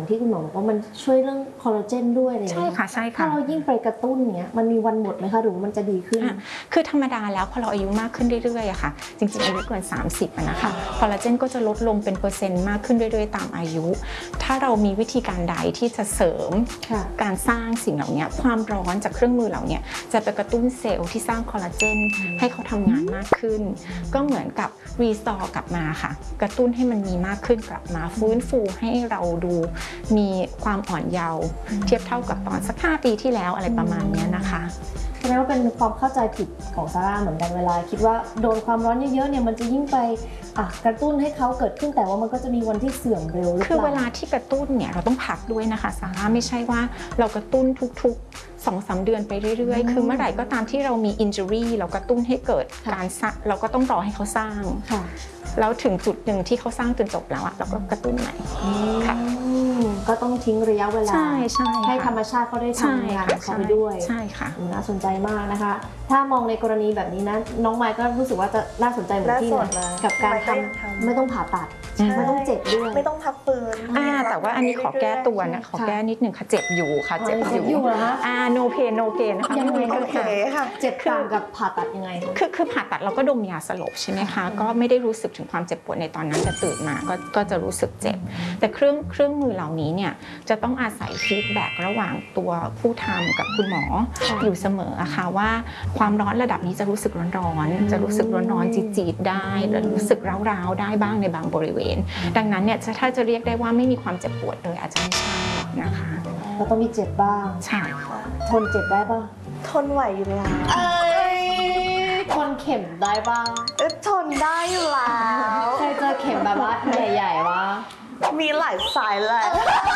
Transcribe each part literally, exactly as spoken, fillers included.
อย่างที่คุณหมอบอกว่ามันช่วยเรื่องคอลลาเจนด้วยอะไรอย่างเงี้ยใช่ค่ะใช่ค่ะถ้าเรายิ่งไปกระตุ้นเนี้ยมันมีวันหมดไหมคะหรือมันจะดีขึ้นคือธรรมดาแล้วพอเราอายุมากขึ้นเรื่อยๆอะค่ะจริงๆอายุเกินสามสิบอะนะคะคอลลาเจนก็จะลดลงเป็นเปอร์เซ็นต์มากขึ้นเรื่อยๆตามอายุถ้าเรามีวิธีการใดที่จะเสริมการสร้างสิ่งเหล่านี้ความร้อนจากเครื่องมือเหล่านี้จะไปกระตุ้นเซลล์ที่สร้างคอลลาเจนให้เขาทำงานมากขึ้นก็เหมือนกับรีสตอร์กลับมาค่ะกระตุ้นให้มันมีมากขึ้นกลับมาฟื้นฟูให้เราดูมีความอ่อนเยาว์เทียบเท่ากับตอนสักห้าปีที่แล้วอะไรประมาณนี้นะคะแสดงว่าเป็นความเข้าใจผิดของซาร่าเหมือนกันเวลาคิดว่าโดนความร้อนเยอะๆเนี่ยมันจะยิ่งไปอ่ะกระตุ้นให้เขาเกิดขึ้นแต่ว่ามันก็จะมีวันที่เสื่อมเร็วหรือเปล่าคือเวลาที่กระตุ้นเนี่ยเราต้องพักด้วยนะคะซาร่าไม่ใช่ว่าเรากระตุ้นทุกๆ สองสาม เดือนไปเรื่อยๆคือเมื่อไหร่ก็ตามที่เรามี injury เรากระตุ้นให้เกิดการสร้างเราก็ต้องรอให้เขาสร้างแล้วถึงจุดหนึ่งที่เขาสร้างจนจบแล้วอะเราก็กระตุ้นใหม่ค่ะก็ต้องทิ้งระยะเวลาใช่ใช่ให้ธรรมชาติเขาได้ทำงานเขาไปด้วยใช่ค่ะน่าสนใจมากนะคะถ้ามองในกรณีแบบนี้นะน้องไมค์ก็รู้สึกว่าจะน่าสนใจเหมือนที่นะกับการทำไม่ต้องผ่าตัดไม่ต้องเจ็บด้วยไม่ต้องพักฟื้นอ่าแต่ว่าอันนี้ขอแก้ตัวนะขอแก้นิดนึงค่ะเจ็บอยู่ค่ะเจ็บอยู่อ่า no pain no gain นะคะยังไงก็ค่ะเจ็บต่างกับผ่าตัดยังไงคือคือผ่าตัดเราก็ดมยาสลบใช่ไหมคะก็ไม่ได้รู้สึกถึงความเจ็บปวดในตอนนั้นแต่ตื่นมาก็ก็จะรู้สึกเจ็บแต่เครื่องเครื่องมือเหล่านี้เนี่ยจะต้องอาศัยฟีดแบ็กระหว่างตัวผู้ทำกับคุณหมออยู่เสมออะค่ะว่าความร้อนระดับนี้จะรู้สึกร้อนๆจะรู้สึกร้อนๆจี๊ดๆได้หรือรู้สึกร้าวๆได้บ้างในบางบริเวณดังนั้นเนี่ยถ้าจะเรียกได้ว่าไม่มีความเจ็บปวดเลยอาจจะไม่ใช่นะคะเราต้องมีเจ็บบ้างใช่ค่ะทนเจ็บได้ป่ะทนไหวอยู่แล้วทนเข็มได้ป่ะทนได้อยู่แล้วเคยเจอเข็มแบบว่าใหญ่ๆวะมีหลายสายเลย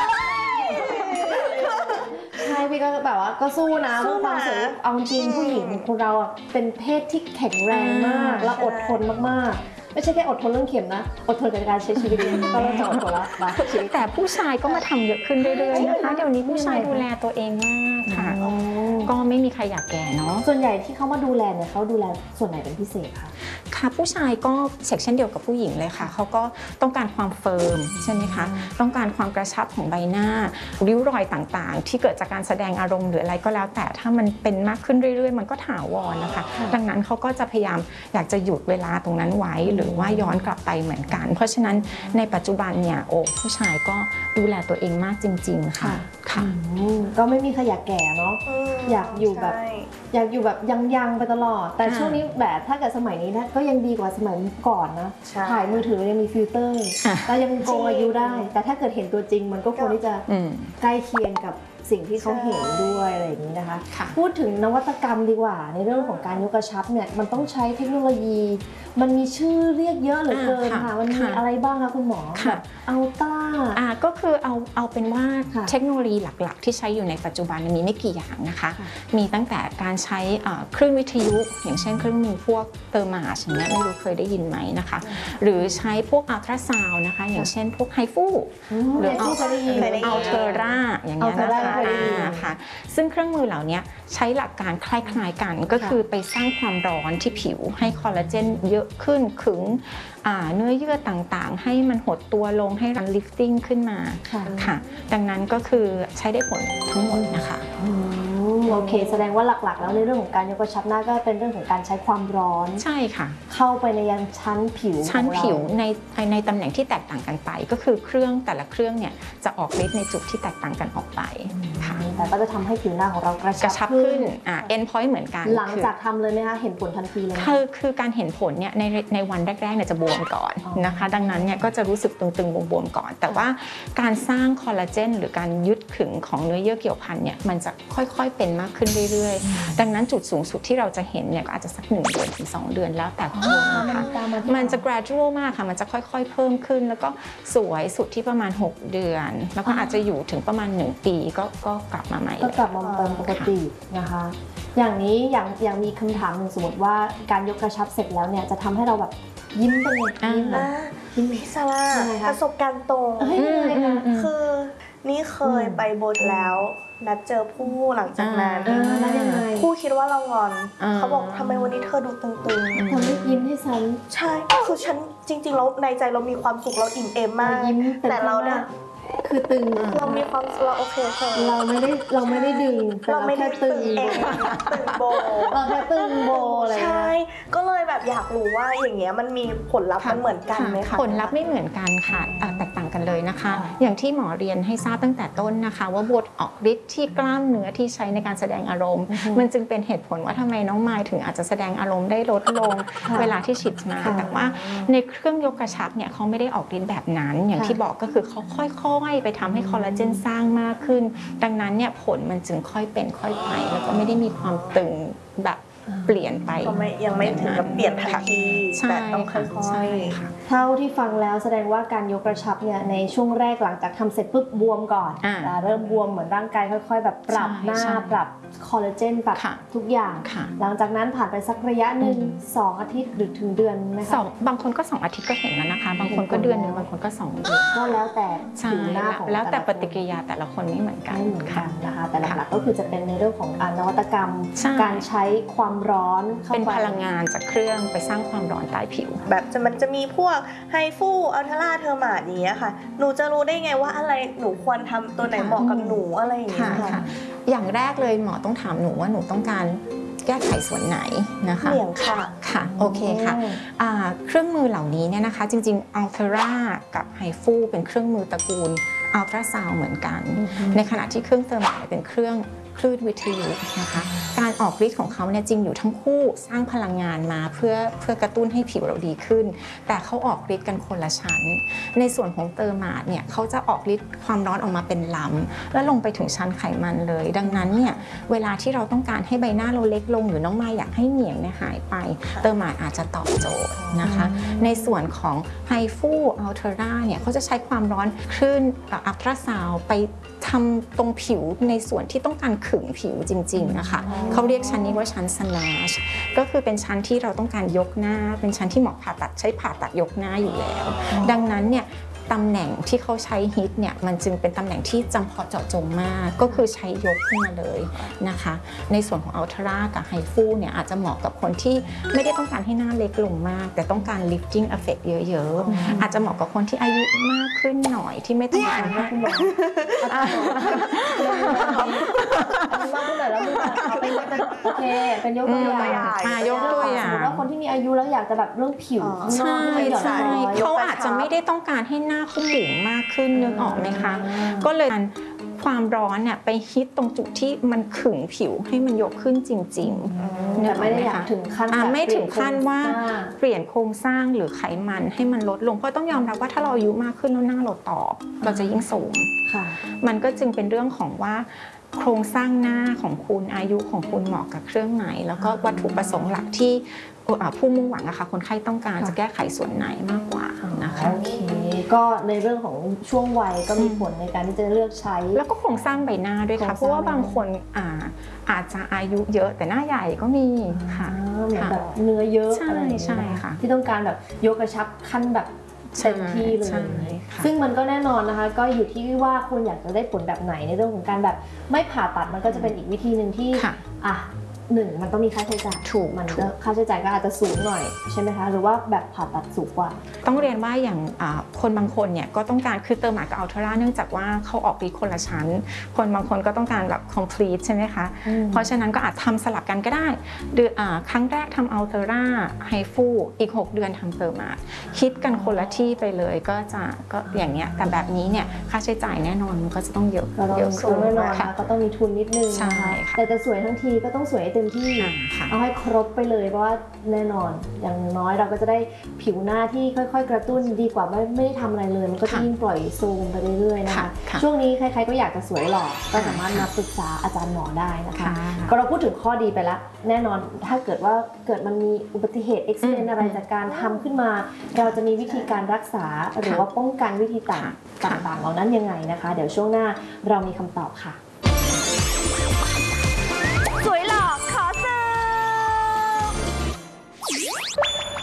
ใช่พี่ก็แบบว่าก็สู้นะเพื่อความสุขเอาจริงผู้หญิงคนเราอ่ะเป็นเพศที่แข็งแรงมากและอดทนมากๆไม่ใช่แค่อดทนเรื่องเข็มนะอดทนกับการใช้ชีวิตก็เริ่มจะอดทนแล้วนะแต่ผู้ชายก็มาทำเยอะขึ้นเรื่อยๆนะคะเดี๋ยวนี้ผู้ชายดูแลตัวเองมากค่ะก็ไม่มีใครอยากแก่เนาะส่วนใหญ่ที่เขามาดูแลเนี่ยเขาดูแลส่วนไหนเป็นพิเศษคะค่ะผู้ชายก็เช่นเดียวกับผู้หญิงเลยค่ะเขาก็ต้องการความเฟิร์มใช่ไหมคะต้องการความกระชับของใบหน้าริ้วรอยต่างๆที่เกิดจากการแสดงอารมณ์หรืออะไรก็แล้วแต่ถ้ามันเป็นมากขึ้นเรื่อยๆมันก็ถาวรนะคะดังนั้นเขาก็จะพยายามอยากจะหยุดเวลาตรงนั้นไว้หรือว่าย้อนกลับไปเหมือนกันเพราะฉะนั้นในปัจจุบันเนี่ยโอ้ผู้ชายก็ดูแลตัวเองมากจริงๆค่ะค่ะก็ไม่มีใครอยากแก่เนาะอยากอยู่แบบอยากอยู่แบบยังๆไปตลอดแต่ช่วงนี้แบบถ้าเกิดสมัยนี้นะก็ยังดีกว่าสมัยก่อนนะถ่ายมือถือยังมีฟิลเตอร์ก็ยังโกงอายุได้แต่ถ้าเกิดเห็นตัวจริงมันก็ควรที่จะใกล้เคียงกับสิ่งที่เขาเห็นด้วยอะไรอย่างนี้นะคะพูดถึงนวัตกรรมดีกว่าในเรื่องของการยกกระชับเนี่ยมันต้องใช้เทคโนโลยีมันมีชื่อเรียกเยอะเหลือเกินค่ะมันมีอะไรบ้างคะคุณหมอแบบอัลต้าอ่าก็คือเอาเอาเป็นว่าเทคโนโลยีหลักๆที่ใช้อยู่ในปัจจุบันมีไม่กี่อย่างนะคะมีตั้งแต่การใช้คลื่นวิทยุอย่างเช่นเครื่องมือพวกเตอร์มาชอย่างเงี้ยไม่รู้เคยได้ยินไหมนะคะหรือใช้พวกอัลตราซาวน์นะคะอย่างเช่นพวกไฮฟูหรืออัลเทอร่าอย่างเงี้ยนะคะซึ่งเครื่องมือเหล่านี้ใช้หลักการคล้ายๆกันก็คือไปสร้างความร้อนที่ผิวให้คอลลาเจนเยอะขึ้นขึงเนื้อเยื่อต่างๆให้มันหดตัวลงให้รันลิฟติ้งขึ้นมาค่ะดังนั้นก็คือใช้ได้ผลทั้งหมดนะคะโอเคแสดงว่าหลักๆแล้วในเรื่องของการยกกระชับหน้าก็เป็นเรื่องของการใช้ความร้อนใช่ค่ะเข้าไปในยังชั้นผิวชั้นผิวในในตำแหน่งที่แตกต่างกันไปก็คือเครื่องแต่ละเครื่องเนี่ยจะออกฤทธิ์ในจุดที่แตกต่างกันออกไปค่ะแต่ก็จะทำให้ผิวหน้าของเรากระชับขึ้นอ่า end point เหมือนกันหลังจากทำเลยไหมคะเห็นผลทันทีเลยคือคือการเห็นผลเนี่ยในในวันแรกๆเนี่ยจะบวมก่อนนะคะดังนั้นเนี่ยก็จะรู้สึกตึงๆบวมๆก่อนแต่ว่าการสร้างคอลลาเจนหรือการยึดขึงของเนื้อเยื่อเกี่ยวพันเนี่ยมันจะค่อยๆเป็นมากขึ้นเรื่อยๆดังนั้นจุดสูงสุดที่เราจะเห็นเนี่ยก็อาจจะสักหนึ่งเดือนถึงสองเดือนแล้วแต่คนนะคะมันจะ gradual มากค่ะมันจะค่อยๆเพิ่มขึ้นแล้วก็สวยสุดที่ประมาณหกเดือนแล้วก็อาจจะอยู่ถึงประมาณหนึ่งปีก็ก็กลับมาใหม่ก็กลับมาเป็นปกตินะคะอย่างนี้อย่างอย่างมีคำถามหนึ่งสมมติว่าการยกกระชับเสร็จแล้วเนี่ยจะทำให้เราแบบยิ้มไปเลยยิ้มยิ้มพิซซ่าประสบการณ์ตรงคือนี่เคยไปโบสถ์แล้วนัดเจอผู้หลังจากนั้นผู้คิดว่าเรางอนเขาบอกทำไมวันนี้เธอดูตึงๆทำให้ยิ้มให้ฉันใช่คือฉันจริงๆแล้วในใจเรามีความสุขเราอิ่มเอมมากแต่เราเนี่ยคือตึงเรามีความเราโอเคใช่เราไม่ได้เราไม่ได้ดึงแต่เราแค่ตึงเองตึงโบเราแค่ตึงโบอะไรใช่ก็เลยแบบอยากรู้ว่าอย่างเงี้ยมันมีผลลัพธ์มันเหมือนกันไหมคะผลลัพธ์ไม่เหมือนกันค่ะแตกต่างกันเลยนะคะอย่างที่หมอเรียนให้ทราบตั้งแต่ต้นนะคะว่าบทออกฤทธิ์ที่กล้ามเนื้อที่ใช้ในการแสดงอารมณ์มันจึงเป็นเหตุผลว่าทำไมน้องมายถึงอาจจะแสดงอารมณ์ได้ลดลงเวลาที่ฉีดมาแต่ว่าในเครื่องยกกระชับเนี่ยเขาไม่ได้ออกฤทธิ์แบบนั้นอย่างที่บอกก็คือเขาค่อยๆไปทำให้คอลลาเจนสร้างมากขึ้นดังนั้นเนี่ยผลมันจึงค่อยเป็นค่อยไปแล้วก็ไม่ได้มีความตึงแบบเปลี่ยนไปก็ไม่ยังไม่ถึงกับเปลี่ยนทันทีแต่ต้องค่อยๆเท่าที่ฟังแล้วแสดงว่าการยกกระชับเนี่ยในช่วงแรกหลังจากทำเสร็จปุ๊บบวมก่อนเริ่มบวมเหมือนร่างกายค่อยๆแบบปรับหน้าปรับคอลลาเจนปรับทุกอย่างหลังจากนั้นผ่านไปสักระยะหนึ่งสองอาทิตย์หรือถึงเดือนไหมคะบางคนก็สองอาทิตย์ก็เห็นแล้วนะคะบางคนก็เดือนนึงบางคนก็สองเดือนก็แล้วแต่ผิวหน้าของแล้วแต่ปฏิกิริยาแต่ละคนไม่เหมือนกันไม่เหมือนกันนะคะแต่หลักๆก็คือจะเป็นในเรื่องของนวัตกรรมการใช้ความร้อนเป็นพลังงานจากเครื่องไปสร้างความร้อนใต้ผิวแบบจะมันจะมีพวกไฮฟูอัลทราเทอร์มานี้ค่ะหนูจะรู้ได้ไงว่าอะไรหนูควรทำตัวไหนเหมาะกับหนูอะไรอย่างเงี้ยค่ะอย่างแรกเลยหมอต้องถามหนูว่าหนูต้องการแก้ไขส่วนไหนนะคะเหลี่ยงค่ะค่ะโอเคค่ะเครื่องมือเหล่านี้เนี่ยนะคะจริงๆอัลทรากับไฮฟูเป็นเครื่องมือตระกูลอัลตราซาวด์เหมือนกันในขณะที่เครื่องเทอร์มาเป็นเครื่องคลื่นวิทยุนะคะการออกฤทธิ์ของเขาเนี่ยจริงอยู่ทั้งคู่สร้างพลังงานมาเพื่อเพื่อกระตุ้นให้ผิวเราดีขึ้นแต่เขาออกฤทธิ์กันคนละชั้นในส่วนของเตอร์มาดเนี่ยเขาจะออกฤทธิ์ความร้อนออกมาเป็นลำแล้วลงไปถึงชั้นไขมันเลยดังนั้นเนี่ยเวลาที่เราต้องการให้ใบหน้าเราเล็กลงหรือน้องมายอยากให้เหนียงเนี่ยหายไปเตอร์มาดอาจจะตอบโจทย์นะคะในส่วนของไฮฟูอัลเทราเนี่ยเขาจะใช้ความร้อนคลื่นอัลตราซาวด์ไปทำตรงผิวในส่วนที่ต้องการขึงผิวจริงๆนะคะเขาเรียกชั้นนี้ว่าชั้น slash ก็คือเป็นชั้นที่เราต้องการยกหน้าเป็นชั้นที่หมอผ่าตัดใช้ผ่าตัดยกหน้าอยู่แล้วดังนั้นเนี่ยตำแหน่งที่เขาใช้ฮิตเนี่ยมันจึงเป็นตำแหน่งที่จำเพาะเจาะจงมากก็คือใช้ยกขึ้นมาเลยนะคะในส่วนของอัลทรากับไฮฟูเนี่ยอาจจะเหมาะกับคนที่ไม่ได้ต้องการให้หน้าเล็กลงมากแต่ต้องการ lifting effect เยอะๆอาจจะเหมาะกับคนที่อายุมากขึ้นหน่อยที่ไม่ต้องการให้คุณหมอมากขึ้นหน่อยแล้วมึงเอาไปโอเคเป็นยกตัวอย่างยกตัวอย่างแล้วคนที่มีอายุแล้วอยากจะแบบเรื่องผิวใช่ใช่เขาอาจจะไม่ได้ต้องการให้หน้าเขาบุ๋มมากขึ้นนึกออกไหมคะก็เลยความร้อนเนี่ยไปฮิตตรงจุดที่มันขึงผิวให้มันยกขึ้นจริงๆแต่ไม่ได้อยากถึงขั้นไม่ถึงขั้นว่าเปลี่ยนโครงสร้างหรือไขมันให้มันลดลงเพราะต้องยอมรับว่าถ้าเราอายุมากขึ้นแล้วหน้าเราตอบเราจะยิ่งสูงมันก็จึงเป็นเรื่องของว่าโครงสร้างหน้าของคุณอายุของคุณเหมาะกับเครื่องไหนแล้วก็วัตถุประสงค์หลักที่ผู้มุ่งหวังอะค่ะคนไข้ต้องการจะแก้ไขส่วนไหนมากกว่านะคะโอเคก็ในเรื่องของช่วงวัยก็มีผลในการที่จะเลือกใช้แล้วก็โครงสร้างใบหน้าด้วยค่ะเพราะว่าบางคนอาจจะอายุเยอะแต่หน้าใหญ่ก็มีค่ะเหมือนแบบเนื้อเยอะอะไรใช่ค่ะที่ต้องการแบบยกกระชับขั้นแบบเต็มที่เลยซึ่งมันก็แน่นอนนะคะก็อยู่ที่ว่าคุณอยากจะได้ผลแบบไหนในเรื่องของการแบบไม่ผ่าตัดมันก็จะเป็นอีกวิธีหนึ่งที่อ่ะหนึ่งมันต้องมีค่าใช้จ่ายถูกมันค่าใช้จ่ายก็อาจจะสูงหน่อยใช่ไหมคะหรือว่าแบบผ่าตัดสูงกว่าต้องเรียนว่าอย่างคนบางคนเนี่ยก็ต้องการคือเตอร์มากับอัลทราเนื่องจากว่าเขาออกฤทธิ์คนละชั้นคนบางคนก็ต้องการแบบ complete ใช่ไหมคะเพราะฉะนั้นก็อาจทำสลับกันก็ได้เดือนครั้งแรกทำอัลทราไฮฟูอีกหกเดือนทำเตอร์มาคิดกันคนละที่ไปเลยก็จะก็อย่างเนี้ยแต่แบบนี้เนี่ยค่าใช้จ่ายแน่นอนมันก็จะต้องเยอะเยอะสูงแน่นอนค่ะก็ต้องมีทุนนิดนึงนะคะแต่จะสวยทั้งทีก็ต้องสวยเต็มที่เอาให้ครบไปเลยเพราะว่าแน่นอนอย่างน้อยเราก็จะได้ผิวหน้าที่ค่อยๆกระตุ้นดีกว่าไม่ไม่ได้ทำอะไรเลยมันก็จะยิ่งปล่อยโซมไปเรื่อยๆนะคะช่วงนี้ใครๆก็อยากจะสวยหล่อก็สามารถมาปรึกษาอาจารย์หมอได้นะคะก็เราพูดถึงข้อดีไปแล้วแน่นอนถ้าเกิดว่าเกิดมันมีอุบัติเหตุอุบิเหตุอะไรจากการทำขึ้นมาเราจะมีวิธีการรักษาหรือว่าป้องกันวิธีต่างต่างๆเหล่านั้นยังไงนะคะเดี๋ยวช่วงหน้าเรามีคำตอบค่ะก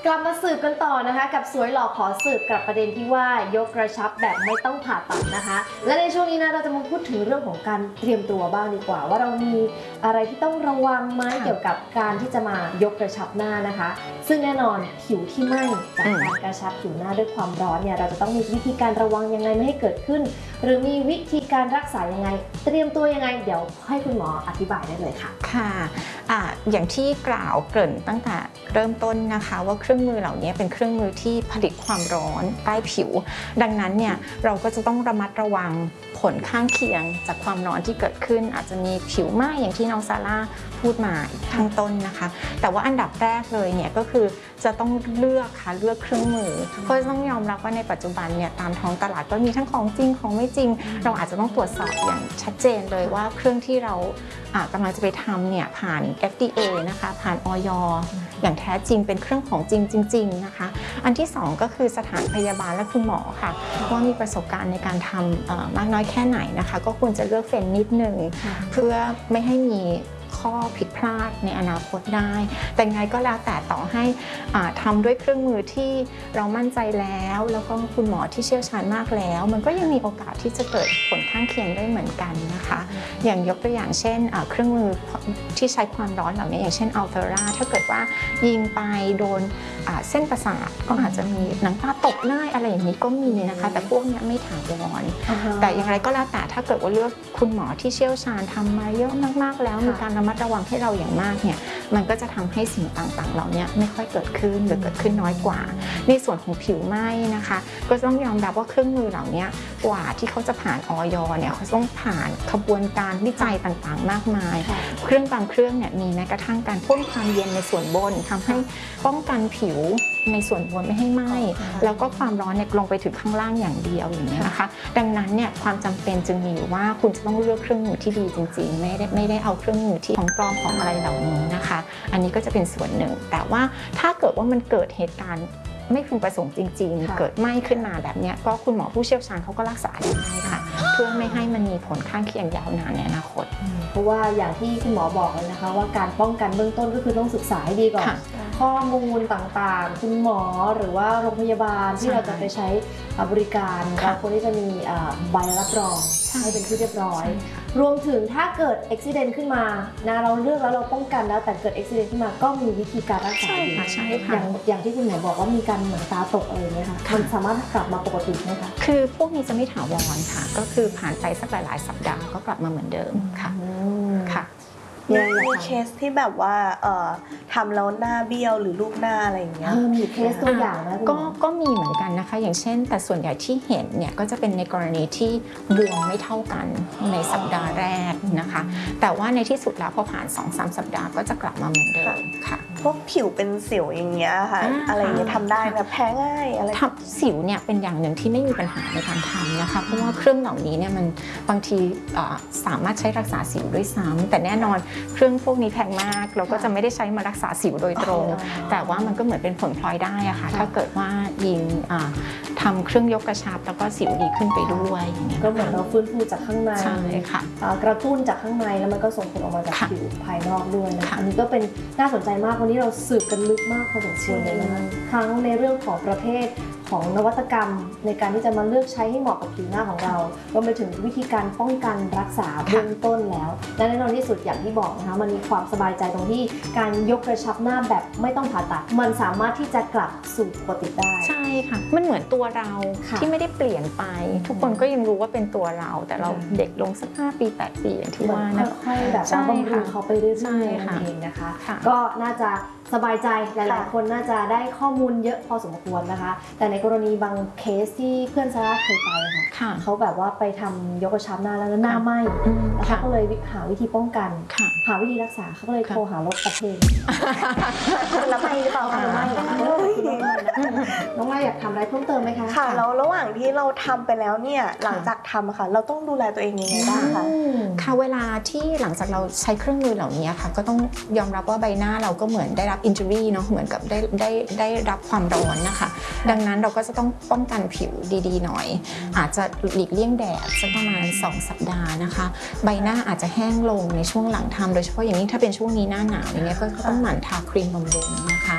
กลับมาสืบกันต่อนะคะกับสวยหล่อขอสืบกับประเด็นที่ว่ายกกระชับแบบไม่ต้องผ่าตัดนะคะและในช่วงนี้นะเราจะมาพูดถึงเรื่องของการเตรียมตัวบ้างดีกว่าว่าเรามีอะไรที่ต้องระวังไหมเกี่ยวกับการที่จะมายกกระชับหน้านะคะซึ่งแน่นอนผิวที่ไหม้จากการกระชับผิวหน้าด้วยความร้อนเนี่ยเราจะต้องมีวิธีการระวังยังไงไม่ให้เกิดขึ้นหรือมีวิธีการรักษายังไงเตรียมตัวยังไงเดี๋ยวให้คุณหมออธิบายได้เลยค่ะค่ะอ่าอย่างที่กล่าวเกริ่นตั้งแต่เริ่มต้นนะคะว่าเครื่องมือเหล่านี้เป็นเครื่องมือที่ผลิตความร้อนใต้ผิวดังนั้นเนี่ยเราก็จะต้องระมัดระวังผลข้างเคียงจากความร้อนที่เกิดขึ้นอาจจะมีผิวไหม้อย่างที่น้องซาร่าพูดมาข้างต้นนะคะแต่ว่าอันดับแรกเลยเนี่ยก็คือจะต้องเลือกค่ะเลือกเครื่องมือเพราะต้องยอมรับว่าในปัจจุบันเนี่ยตามท้องตลาดก็มีทั้งของจริงของไม่จริงเราอาจจะต้องตรวจสอบอย่างชัดเจนเลยว่าเครื่องที่เรากำลังจะไปทำเนี่ยผ่าน เอฟ ดี เอ นะคะผ่าน อย อย่างแท้จริงเป็นเครื่องของจริงจริงๆนะคะอันที่สองก็คือสถานพยาบาลและคุณหมอค่ะว่ามีประสบการณ์ในการทำมากน้อยแค่ไหนนะคะก็ควรจะเลือกเฟ้นนิดนึงเพื่อไม่ให้มีข้อผิดพลาดในอนาคตได้แต่ไงก็แล้วแต่ต่อให้ทำด้วยเครื่องมือที่เรามั่นใจแล้วแล้วก็คุณหมอที่เชี่ยวชาญมากแล้วมันก็ยังมีโอกาสที่จะเกิดผลข้างเคียงได้เหมือนกันนะคะอย่างยกตัวอย่างเช่นเครื่องมือที่ใช้ความร้อนเหล่านี้อย่างเช่นอัลเทอร่าถ้าเกิดว่ายิงไปโดนเส้นประสาทก็อาจจะมีหนังตาตกได้อะไรอย่างนี้ก็มีนะคะแต่พวกนี้ไม่ถาวรแต่อย่างไรก็แล้วแต่ถ้าเกิดว่าเลือกคุณหมอที่เชี่ยวชาญทำมาเยอะมากๆแล้วมีการระมัดระวังให้เราอย่างมากเนี่ยมันก็จะทำให้สิ่งต่างๆเหล่านี้ไม่ค่อยเกิดขึ้นหรือเกิดขึ้นน้อยกว่าในส่วนของผิวไหม้นะคะก็ต้องยอมรับว่าเครื่องมือเหล่านี้กว่าที่เขาจะผ่านอย.เนี่ยเขาต้องผ่านขบวนการวิจัยต่างๆมากมายเครื่องบางเครื่องเนี่ยมีแม้กระทั่งการพ่นความเย็นในส่วนบนทำให้ป้องกันผิวในส่วนบนไม่ให้ไหม้แล้วก็ความร้อนเนี่ยลงไปถึงข้างล่างอย่างเดียวอย่างนี้นะคะดังนั้นเนี่ยความจำเป็นจึงมีอยู่ว่าคุณจะต้องเลือกเครื่องมือที่ดีจริงๆไม่ได้ไม่ได้เอาเครื่องมือที่ของปลอมของอะไรเหล่านี้นะคะอันนี้ก็จะเป็นส่วนหนึ่งแต่ว่าถ้าเกิดว่ามันเกิดเหตุการณ์ไม่พึงประสงค์จริงๆเกิดไหม้ขึ้นมาแบบนี้ก็คุณหมอผู้เชี่ยวชาญเขาก็รักษาได้ค่ะเพื่อไม่ให้มันมีผลข้างเคียงยาวนานในอนาคตเพราะว่าอย่างที่คุณหมอบอกเลยนะคะว่าการป้องกันเบื้องต้นก็คือต้องศึกษาให้ดีก่อนข้อมูลต่างๆคุณหมอหรือว่าโรงพยาบาลที่เราจะไปใช้บริการเราควรที่จะมีใบรับรองให้เป็นที่เรียบร้อยรวมถึงถ้าเกิดอุบัติเหตุขึ้นมานะเราเลือกแล้วเราป้องกันแล้วแต่เกิดอุบัติเหตุขึ้นมาก็มีวิธีการรักษาอยู่อย่างอย่างที่คุณหมอบอกว่ามีการหนังตาตกอะไรเงี้ยค่ะมันสามารถกลับมาปกติไหมคะคือพวกนี้จะไม่ถาวรค่ะก็คือผ่านไปสักหลายๆสัปดาห์ก็กลับมาเหมือนเดิมค่ะค่ะมีเคสที่แบบว่าทำแล้วหน้าเบี้ยวหรือรูปหน้าอะไรอย่างเงี้ยมีเคสตัวอย่างนะก็ก็มีเหมือนกันนะคะอย่างเช่นแต่ส่วนใหญ่ที่เห็นเนี่ยก็จะเป็นในกรณีที่บวมไม่เท่ากันในสัปดาห์แรกนะคะแต่ว่าในที่สุดแล้วพอผ่าน สองถึงสาม สัปดาห์ก็จะกลับมาเหมือนเดิมค่ะพวกผิวเป็นสิวอย่างเงี้ยค่ะอะไรอย่างเงี้ยทำได้แบบแพ้ง่ายอะไรทำสิวเนี่ยเป็นอย่างหนึ่งที่ไม่มีปัญหาในการทำนะคะเพราะว่าเครื่องเหล่านี้เนี่ยมันบางทีสามารถใช้รักษาสิวด้วยซ้ำแต่แน่นอนเครื่องพวกนี้แพงมากเราก็จะไม่ได้ใช้มารักษาสิวโดยตรงแต่ว่ามันก็เหมือนเป็นผลพลอยได้อะค่ะถ้าเกิดว่ายิงทำเครื่องยกกระชับแล้วก็สิวดีขึ้นไปด้วยก็เหมือนเราฟื้นฟูจากข้างในใช่ค่ะกระตุ้นจากข้างในแล้วมันก็ส่งผลออกมาจากผิวภายนอกด้วยนะคะอันนี้ก็เป็นน่าสนใจมากวันนี้เราสืบกันลึกมากพอสมควรเลยนะคะทั้งในเรื่องของประเภทของนวัตกรรมในการที่จะมาเลือกใช้ให้เหมาะกับผิวหน้าของเรารวมไปถึงวิธีการป้องกันรักษาเบื้องต้นแล้วและแน่นอนที่สุดอย่างที่บอกนะคะมันมีความสบายใจตรงที่การยกกระชับหน้าแบบไม่ต้องผ่าตัดมันสามารถที่จะกลับสู่ปกติได้ใช่ค่ะมันเหมือนตัวเราที่ไม่ได้เปลี่ยนไปทุกคนก็ยังรู้ว่าเป็นตัวเราแต่เราเด็กลงสักห้าปีแปดปีอย่างที่ว่านะค่อยๆแบบบำรุงเขาไปเรื่อยๆนั่นเองนะคะก็น่าจะสบายใจหลายๆคนน่าจะได้ข้อมูลเยอะพอสมควรนะคะแต่ในกรณีบางเคสที่เพื่อนซาร่าเคยไปค่ะเขาแบบว่าไปทำยกกระชับหน้าแล้วหน้าไหม้แล้วเขาก็เลยหาวิธีป้องกันหาวิธีรักษาเขาก็เลยโทรหารถประเทศแล้วไม่หรือเปล่าคะน้องไม้น้องไม้อยากทำอะไรเพิ่มเติมไหมคะค่ะแล้วระหว่างที่เราทำไปแล้วเนี่ยหลังจากทำค่ะเราต้องดูแลตัวเองยังไงบ้างคะค่ะเวลาที่หลังจากเราใช้เครื่องมือเหล่านี้ค่ะก็ต้องยอมรับว่าใบหน้าเราก็เหมือนได้รับอินจูรี่เนาะเหมือนกับได้ได้ได้รับความร้อนนะคะดังนั้นเราก็จะต้องป้องกันผิวดีๆหน่อยอาจจะหลีกเลี่ยงแดดสักประมาณสองสัปดาห์นะคะใบหน้าอาจจะแห้งลงในช่วงหลังทำโดยเฉพาะอย่างยิ่งถ้าเป็นช่วงนี้หน้าหนาวอย่างเงี้ยก็ต้องหมั่นทาครีมบำรุงนะคะ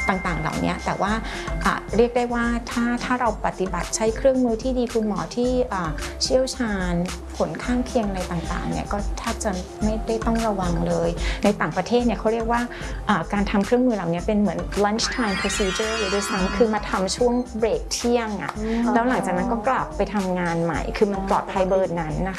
ต่างๆเหล่านี้แต่ว่าเรียกได้ว่าถ้าถ้าเราปฏิบัติใช้เครื่องมือที่ดีคุณหมอที่เชี่ยวชาญผลข้างเคียงอะไรต่างๆเนี่ยก็แทบจะไม่ได้ต้องระวังเลยในต่างประเทศเนี่ยเขาเรียกว่าการทำเครื่องมือเหล่านี้เป็นเหมือน lunch time procedure หรือด้วยซ้ำคือมาทำช่วงเบรกเที่ยงอ่ะแล้วหลังจากนั้นก็กลับไปทำงานใหม่คือมันปลอดภัยเบอร์นั้นนะคะ